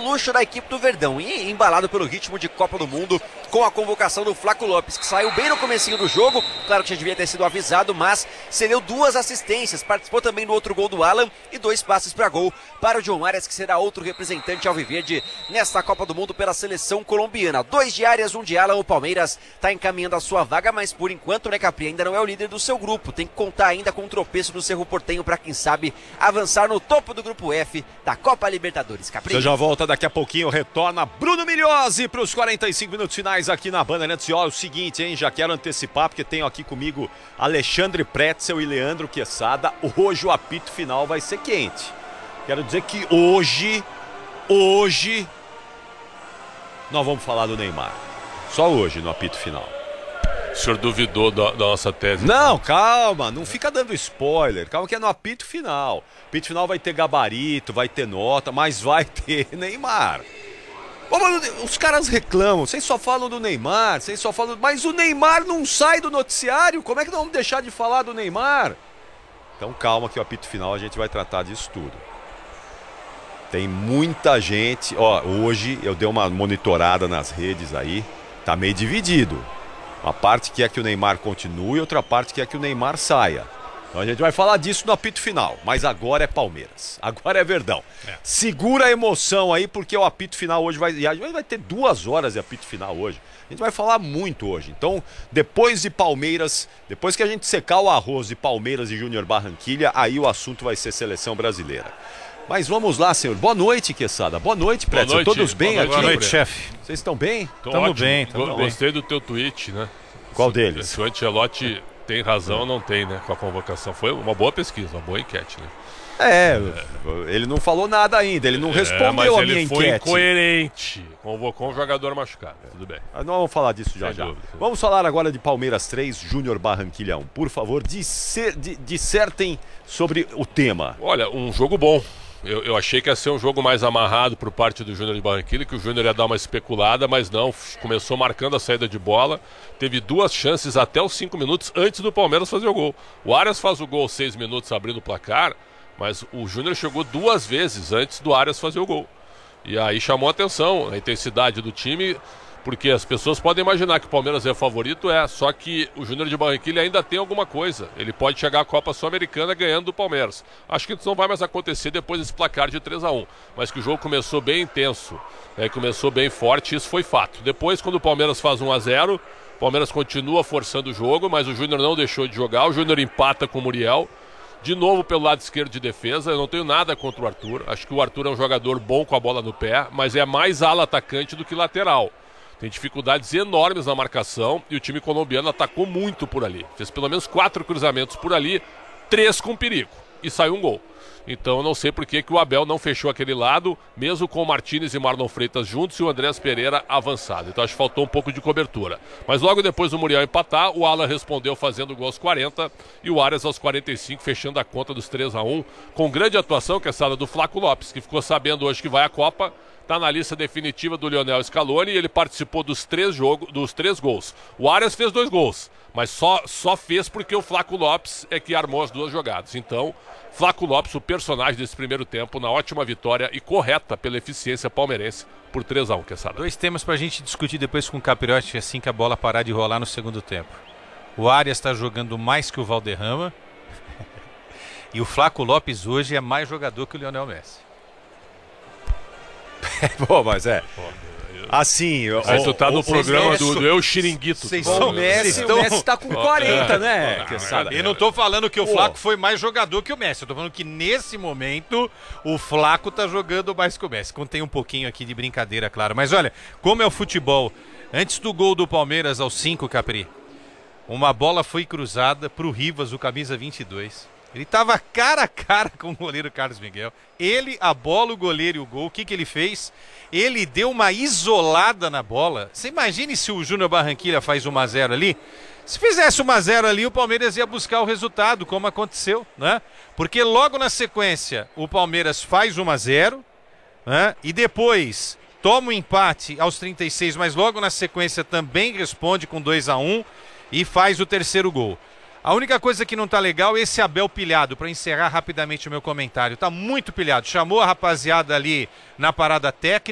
luxo da equipe do Verdão. E embalado pelo ritmo de Copa do Mundo, com a convocação do Flaco Lopes, que saiu bem no comecinho do jogo. Claro que já devia ter sido avisado, mas cedeu 2 assistências. Participou também do outro gol do Alan e 2 passes para gol para o John Arias, que será outro representante alviverde nesta Copa do Mundo pela seleção colombiana. 2 de Arias, 1 de Alan. O Palmeiras está encaminhando a sua vaga, mas por enquanto, né, Capri, ainda não é o líder do seu grupo. Tem que contar ainda com o tropeço do Cerro Porteño para, quem sabe, avançar no topo do grupo F da Copa Libertadores. Capri. Você já volta daqui a pouquinho, retorna Bruno Milhozzi para os 45 minutos finais aqui na Bandeirantes. E olha o seguinte, hein, já quero antecipar, porque tenho aqui comigo Alexandre Pretzel e Leandro Quesada. Hoje o apito final vai ser quente. Quero dizer que hoje nós vamos falar do Neymar. Só hoje no apito final. O senhor duvidou da nossa tese? Não, calma, não fica dando spoiler. Calma que é no apito final. O apito final vai ter gabarito, vai ter nota, mas vai ter Neymar. Ô, mano, os caras reclamam, vocês só falam do Neymar, mas o Neymar não sai do noticiário. Como é que nós vamos deixar de falar do Neymar? Então calma que o apito final a gente vai tratar disso tudo. Tem muita gente, ó, hoje eu dei uma monitorada nas redes aí, tá meio dividido. Uma parte quer que o Neymar continue, outra parte quer que o Neymar saia. Então a gente vai falar disso no apito final, mas agora é Palmeiras, agora é Verdão. Segura a emoção aí, porque o apito final hoje vai ter 2 horas de apito final hoje. A gente vai falar muito hoje. Então, depois de Palmeiras, depois que a gente secar o arroz de Palmeiras e Júnior Barranquilla, aí o assunto vai ser seleção brasileira. Mas vamos lá, senhor. Boa noite, Quesada. Boa noite, Pretzel. Todos bem aqui? Boa noite, chefe. Vocês estão bem? Estamos bem. Gostei do teu tweet, né? Qual deles? Se o Ancelotti tem razão ou não tem, né? Com a convocação. Foi uma boa pesquisa, uma boa enquete, né? Ele não falou nada ainda, ele não respondeu a minha enquete. Ele foi incoerente, convocou um jogador machucado, tudo bem. Nós vamos falar disso já. Vamos falar agora de Palmeiras 3, Júnior Barranquilla 1. Por favor, dissertem sobre o tema. Olha, um jogo bom. Eu achei que ia ser um jogo mais amarrado por parte do Júnior de Barranquilla, que o Júnior ia dar uma especulada, mas não, começou marcando a saída de bola, teve 2 chances até os 5 minutos antes do Palmeiras fazer o gol. O Arias faz o gol aos 6 minutos abrindo o placar, mas o Júnior chegou 2 vezes antes do Arias fazer o gol. E aí chamou a atenção a intensidade do time, porque as pessoas podem imaginar que o Palmeiras é favorito, só que o Júnior de Barranquilla ainda tem alguma coisa. Ele pode chegar à Copa Sul-Americana ganhando do Palmeiras. Acho que isso não vai mais acontecer depois desse placar de 3-1. Mas que o jogo começou bem intenso, começou bem forte, isso foi fato. Depois, quando o Palmeiras faz 1-0, o Palmeiras continua forçando o jogo, mas o Júnior não deixou de jogar. O Júnior empata com o Muriel. De novo pelo lado esquerdo de defesa, eu não tenho nada contra o Arthur. Acho que o Arthur é um jogador bom com a bola no pé, mas é mais ala atacante do que lateral. Tem dificuldades enormes na marcação e o time colombiano atacou muito por ali. Fez pelo menos 4 cruzamentos por ali, 3 com perigo. E saiu um gol. Então eu não sei por que o Abel não fechou aquele lado, mesmo com o Martínez e Marlon Freitas juntos e o Andrés Pereira avançado. Então acho que faltou um pouco de cobertura. Mas logo depois do Muriel empatar, o Alan respondeu fazendo o gol aos 40 e o Arias aos 45, fechando a conta dos 3-1, com grande atuação, que é essa do Flaco Lopes, que ficou sabendo hoje que vai à Copa. Está na lista definitiva do Lionel Scaloni e ele participou dos 3 gols. O Arias fez 2 gols, mas só fez porque o Flaco Lopes é que armou as 2 jogadas. Então, Flaco Lopes, o personagem desse primeiro tempo, na ótima vitória e correta pela eficiência palmeirense por 3-1, Quesada. 2 temas pra gente discutir depois com o Capirotti assim que a bola parar de rolar no segundo tempo. O Arias está jogando mais que o Valderrama e o Flaco Lopes hoje é mais jogador que o Lionel Messi. Pô, mas assim... Aí tu tá no programa do Eu Xiringuito. O Messi tá com 40, né? Eu não tô falando que o Flaco foi mais jogador que o Messi. Eu tô falando que nesse momento o Flaco tá jogando mais que o Messi. Contei um pouquinho aqui de brincadeira, claro. Mas olha, como é o futebol. Antes do gol do Palmeiras aos 5, Capri, uma bola foi cruzada pro Rivas, o camisa 22. Ele estava cara a cara com o goleiro Carlos Miguel. Ele, a bola, o goleiro e o gol. O que ele fez? Ele deu uma isolada na bola. Você imagine se o Júnior Barranquilla faz 1-0 ali. Se fizesse 1-0 ali, o Palmeiras ia buscar o resultado, como aconteceu, né? Porque logo na sequência, o Palmeiras faz 1-0, né? E depois toma o empate aos 36, mas logo na sequência também responde com 2-1 e faz o terceiro gol. A única coisa que não tá legal é esse Abel pilhado, para encerrar rapidamente o meu comentário. Tá muito pilhado. Chamou a rapaziada ali na parada técnica.